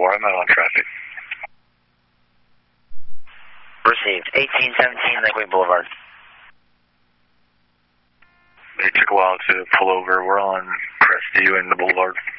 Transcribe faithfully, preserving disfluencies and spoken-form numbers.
four. I'm out on traffic. Received. eighteen seventeen Lakeway Boulevard. It took a while to pull over. We're on Crestview and the Boulevard.